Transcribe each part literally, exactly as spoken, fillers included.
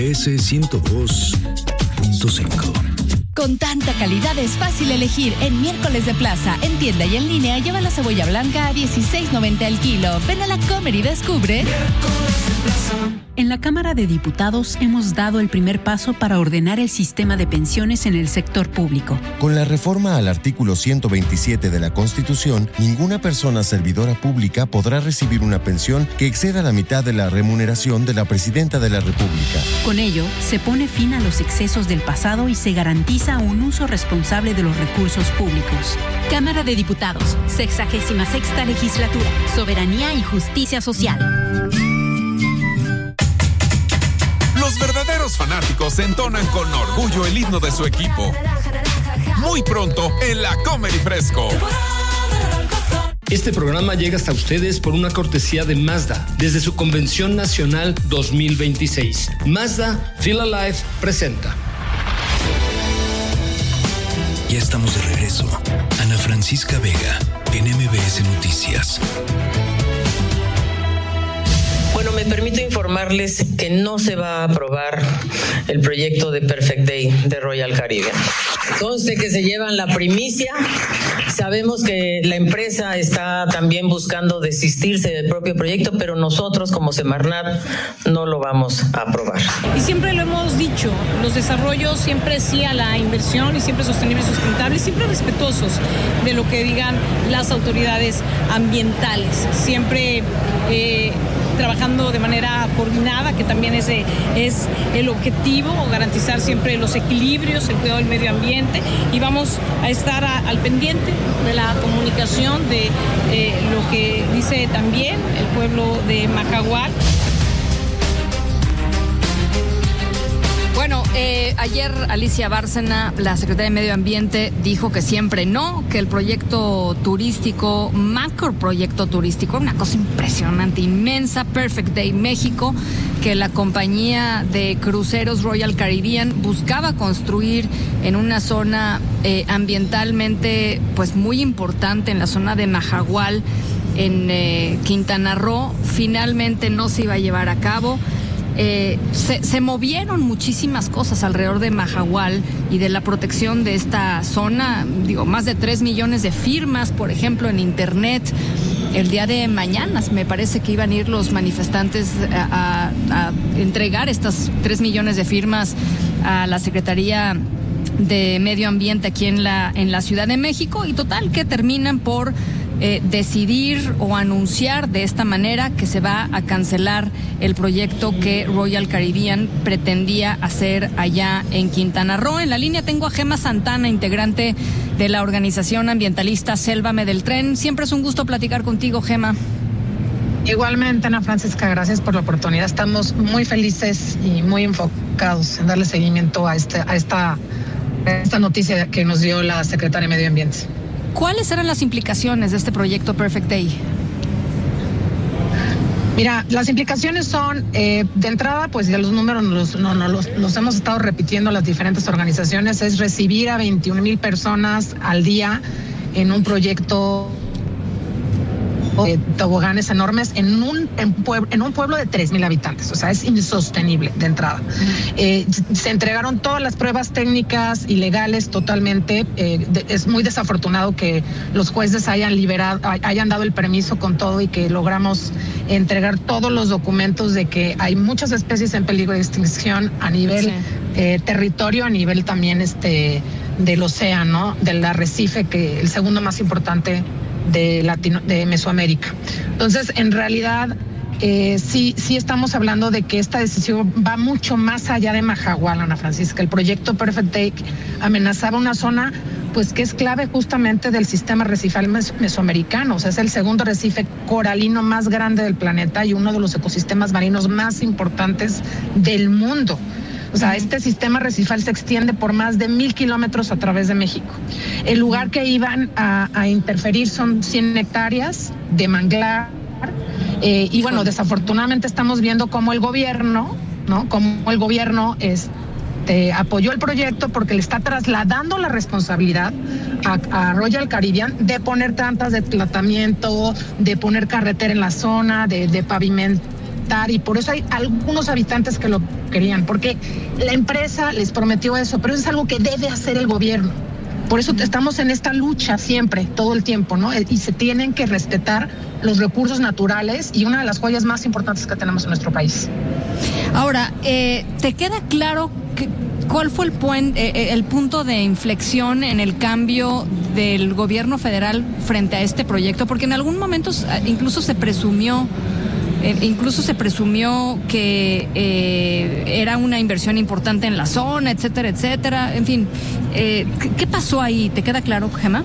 ese ciento dos punto cinco. Con tanta calidad es fácil elegir. En Miércoles de Plaza, en tienda y en línea, lleva la cebolla blanca a dieciséis noventa el kilo. Ven a la Comer y descubre. En la Cámara de Diputados hemos dado el primer paso para ordenar el sistema de pensiones en el sector público. Con la reforma al artículo ciento veintisiete de la Constitución, ninguna persona servidora pública podrá recibir una pensión que exceda la mitad de la remuneración de la Presidenta de la República. Con ello, se pone fin a los excesos del pasado y se garantiza un uso responsable de los recursos públicos. Cámara de Diputados, sexagésima sexta legislatura, soberanía y justicia social. Los verdaderos fanáticos entonan con orgullo el himno de su equipo. Muy pronto en la Comer y Fresco. Este programa llega hasta ustedes por una cortesía de Mazda desde su Convención Nacional dos mil veintiséis. Mazda Feel Alive presenta. Ya estamos de regreso. Ana Francisca Vega, en M B S Noticias. Bueno, me permito informarles que no se va a aprobar el proyecto de Perfect Day de Royal Caribbean. Conste que se llevan la primicia. Sabemos que la empresa está también buscando desistirse del propio proyecto, pero nosotros como Semarnat no lo vamos a aprobar. Y siempre lo hemos dicho, los desarrollos siempre sí a la inversión y siempre sostenibles y sustentables, siempre respetuosos de lo que digan las autoridades ambientales. Siempre eh, trabajando de manera coordinada, que también es, es el objetivo, garantizar siempre los equilibrios, el cuidado del medio ambiente, y vamos a estar a, al pendiente de la comunicación de eh, lo que dice también el pueblo de Majahual. Bueno, eh, ayer Alicia Bárcena, la secretaria de Medio Ambiente, dijo que siempre no, que el proyecto turístico, macroproyecto turístico, una cosa impresionante, inmensa, Perfect Day México, que la compañía de cruceros Royal Caribbean buscaba construir en una zona eh, ambientalmente pues muy importante, en la zona de Majahual, en eh, Quintana Roo, finalmente no se iba a llevar a cabo. Eh, se, se movieron muchísimas cosas alrededor de Majahual y de la protección de esta zona. Digo, más de tres millones de firmas, por ejemplo, en internet. El día de mañana me parece que iban a ir los manifestantes a, a, a entregar estas tres millones de firmas a la Secretaría de Medio Ambiente aquí en la, en la Ciudad de México, y total que terminan por Eh, decidir o anunciar de esta manera que se va a cancelar el proyecto que Royal Caribbean pretendía hacer allá en Quintana Roo. En la línea tengo a Gema Santana, integrante de la organización ambientalista Sélvame del Tren. Siempre es un gusto platicar contigo, Gema. Igualmente, Ana Francisca, gracias por la oportunidad. Estamos muy felices y muy enfocados en darle seguimiento a, este, a, esta, a esta noticia que nos dio la secretaria de Medio Ambiente. ¿Cuáles eran las implicaciones de este proyecto Perfect Day? Mira, las implicaciones son, eh, de entrada, pues ya los números los, no, no, los, los hemos estado repitiendo las diferentes organizaciones, es recibir a veintiún mil personas al día en un proyecto de toboganes enormes en un, en, pueblo, en un pueblo de tres mil habitantes. O sea, es insostenible de entrada. Uh-huh. Eh, se entregaron todas las pruebas técnicas y legales totalmente. Eh, de, es muy desafortunado que los jueces hayan liberado, hayan dado el permiso con todo y que logramos entregar todos los documentos de que hay muchas especies en peligro de extinción a nivel sí. eh, territorio, a nivel también este del océano, del arrecife, que el segundo más importante de Latino, de Mesoamérica. Entonces, en realidad, eh, sí, sí estamos hablando de que esta decisión va mucho más allá de Majahual, Ana Francisca. El proyecto Perfect Day amenazaba una zona, pues, que es clave justamente del sistema arrecifal mes- mesoamericano. O sea, es el segundo arrecife coralino más grande del planeta y uno de los ecosistemas marinos más importantes del mundo. O sea, este sistema arrecifal se extiende por más de mil kilómetros a través de México. El lugar que iban a, a interferir son cien hectáreas de manglar. Eh, y bueno, desafortunadamente estamos viendo cómo el gobierno, ¿no? Cómo el gobierno este, apoyó el proyecto porque le está trasladando la responsabilidad a, a Royal Caribbean de poner tantas de tratamiento, de poner carretera en la zona, de, de pavimentar respetar, y por eso hay algunos habitantes que lo querían, porque la empresa les prometió eso, pero eso es algo que debe hacer el gobierno. Por eso estamos en esta lucha siempre, todo el tiempo, ¿no? Y se tienen que respetar los recursos naturales y una de las joyas más importantes que tenemos en nuestro país. Ahora, eh, ¿te queda claro que, cuál fue el, puen, eh, el punto de inflexión en el cambio del gobierno federal frente a este proyecto? Porque en algún momento incluso se presumió Eh, incluso se presumió que eh, era una inversión importante en la zona, etcétera, etcétera. En fin, eh, ¿qué pasó ahí? ¿Te queda claro, Gema?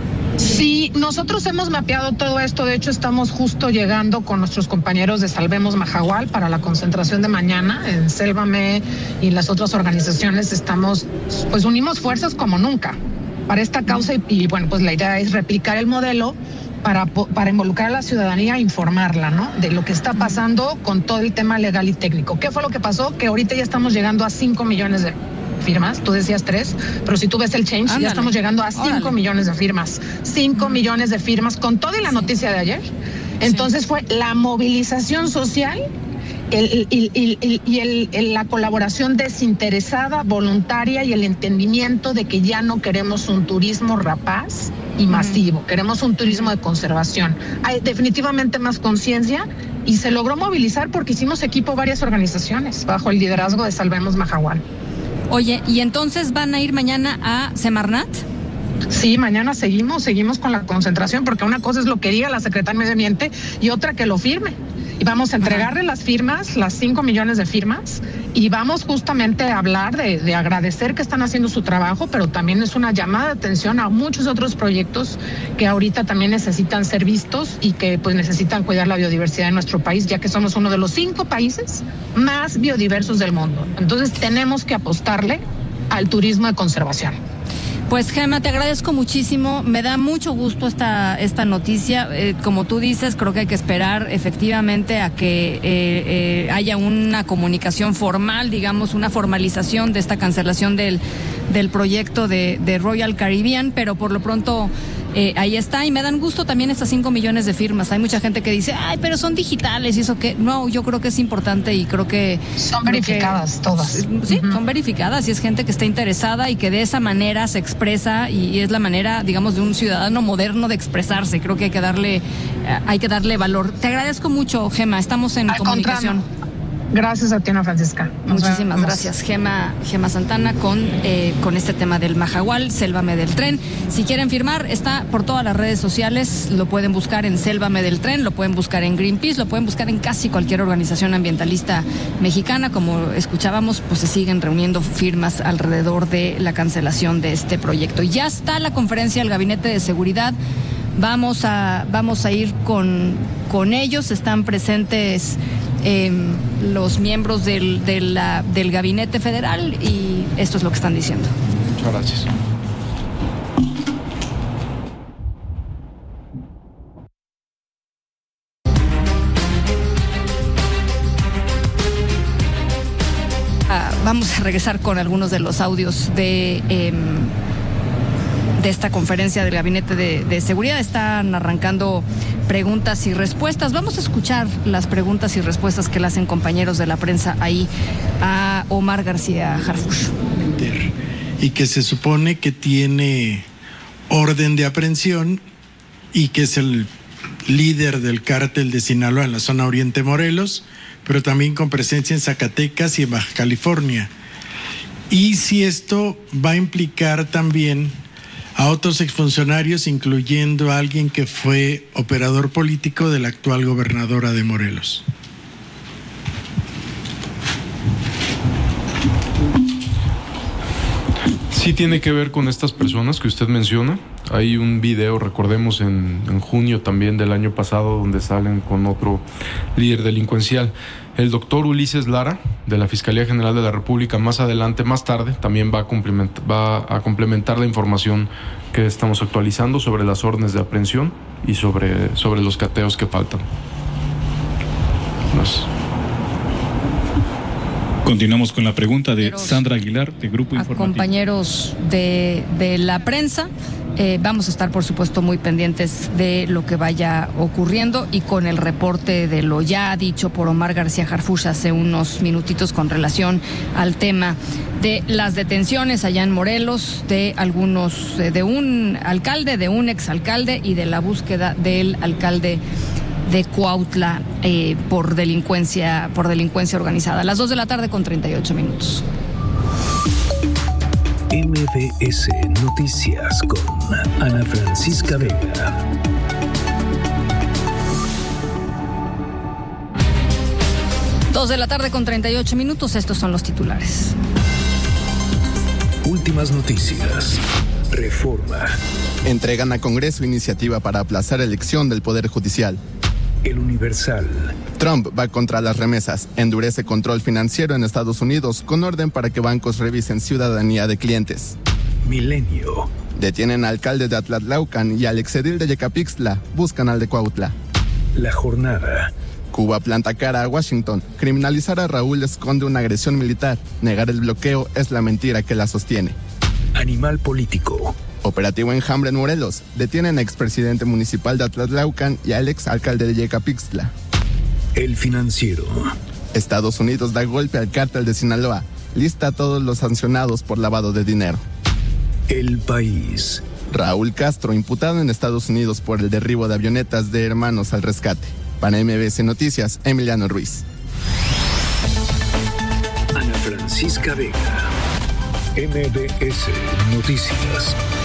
Sí, nosotros hemos mapeado todo esto. De hecho, estamos justo llegando con nuestros compañeros de Salvemos Mahahual para la concentración de mañana. En Sélvame y las otras organizaciones estamos, pues unimos fuerzas como nunca para esta causa y, y bueno, pues la idea es replicar el modelo para, para involucrar a la ciudadanía e informarla, ¿no? De lo que está pasando con todo el tema legal y técnico. ¿Qué fue lo que pasó? Que ahorita ya estamos llegando a cinco millones de firmas. Tú decías tres, pero si tú ves el change, Ándale. ya estamos llegando a cinco millones de firmas. cinco millones de firmas con toda la noticia de ayer. Entonces sí. fue la movilización social el, el, el, el, y el, el, la colaboración desinteresada, voluntaria y el entendimiento de que ya no queremos un turismo rapaz y masivo, mm. queremos un turismo de conservación. Hay definitivamente más conciencia y se logró movilizar porque hicimos equipo varias organizaciones bajo el liderazgo de Salvemos Mahahual. Oye, ¿y entonces van a ir mañana a Semarnat? Sí, mañana seguimos, seguimos con la concentración, porque una cosa es lo que diga la Secretaría de Medio Ambiente y otra que lo firme. Y vamos a entregarle Ajá. las firmas, las cinco millones de firmas, y vamos justamente a hablar de, de agradecer que están haciendo su trabajo, pero también es una llamada de atención a muchos otros proyectos que ahorita también necesitan ser vistos y que pues necesitan cuidar la biodiversidad de nuestro país, ya que somos uno de los cinco países más biodiversos del mundo. Entonces tenemos que apostarle al turismo de conservación. Pues Gema, te agradezco muchísimo, me da mucho gusto esta esta noticia, eh, como tú dices, creo que hay que esperar efectivamente a que eh, eh, haya una comunicación formal, digamos, una formalización de esta cancelación del, del proyecto de, de Royal Caribbean, pero por lo pronto eh, ahí está, y me dan gusto también estas cinco millones de firmas. Hay mucha gente que dice, ay, pero son digitales y eso que, no, yo creo que es importante y creo que... Son creo verificadas que, todas. Sí, uh-huh. son verificadas y es gente que está interesada y que de esa manera se expresa y, y es la manera, digamos, de un ciudadano moderno de expresarse. Creo que hay que darle, eh, hay que darle valor. Te agradezco mucho, Gema, estamos en Al comunicación. Contrario. Gracias a ti, Ana Francisca. Nos Muchísimas vemos. gracias, Gema, Gema Santana, con, eh, con este tema del Mahahual, Sélvame del Tren. Si quieren firmar, está por todas las redes sociales, lo pueden buscar en Sélvame del Tren, lo pueden buscar en Greenpeace, lo pueden buscar en casi cualquier organización ambientalista mexicana. Como escuchábamos, pues se siguen reuniendo firmas alrededor de la cancelación de este proyecto. Y ya está la conferencia del Gabinete de Seguridad. Vamos a, vamos a ir con, con ellos, están presentes Eh, los miembros del, de la, del Gabinete Federal y esto es lo que están diciendo. Muchas gracias. Ah, vamos a regresar con algunos de los audios de... Eh, de esta conferencia del Gabinete de, de Seguridad. Están arrancando preguntas y respuestas. Vamos a escuchar las preguntas y respuestas que le hacen compañeros de la prensa ahí a Omar García Harfuch. Y que se supone que tiene orden de aprehensión y que es el líder del cártel de Sinaloa en la zona Oriente Morelos, pero también con presencia en Zacatecas y en Baja California. Y si esto va a implicar también a otros exfuncionarios, incluyendo a alguien que fue operador político de la actual gobernadora de Morelos. Sí tiene que ver con estas personas que usted menciona. Hay un video, recordemos, en, en junio también del año pasado, donde salen con otro líder delincuencial. El doctor Ulises Lara, de la Fiscalía General de la República, más adelante, más tarde, también va a complementar, va a complementar la información que estamos actualizando sobre las órdenes de aprehensión y sobre, sobre los cateos que faltan. Gracias. Continuamos con la pregunta de Sandra Aguilar, de Grupo a Informativo. Compañeros de, de la prensa, eh, vamos a estar, por supuesto, muy pendientes de lo que vaya ocurriendo y con el reporte de lo ya dicho por Omar García Harfuch hace unos minutitos con relación al tema de las detenciones allá en Morelos de algunos, eh, de un alcalde, de un exalcalde y de la búsqueda del alcalde de Cuautla eh, por delincuencia, por delincuencia organizada. A las dos de la tarde con treinta y ocho minutos. M B S Noticias con Ana Francisca Vega. Dos de la tarde con treinta y ocho minutos. Estos son los titulares. Últimas noticias. Reforma. Entregan a Congreso iniciativa para aplazar elección del Poder Judicial. El Universal. Trump va contra las remesas, endurece control financiero en Estados Unidos con orden para que bancos revisen ciudadanía de clientes. Milenio. Detienen al alcalde de Atlatlaucan y al exedil de Yecapixtla, buscan al de Cuautla. La Jornada. Cuba planta cara a Washington, criminalizar a Raúl esconde una agresión militar, negar el bloqueo es la mentira que la sostiene. Animal político. Operativo Enjambre en Morelos. Detienen a expresidente municipal de Atlatlaucan y al exalcalde de Yecapixtla. El Financiero. Estados Unidos da golpe al cártel de Sinaloa. Lista a todos los sancionados por lavado de dinero. El País. Raúl Castro, imputado en Estados Unidos por el derribo de avionetas de Hermanos al Rescate. Para M B S Noticias, Emiliano Ruiz. Ana Francisca Vega. M B S Noticias.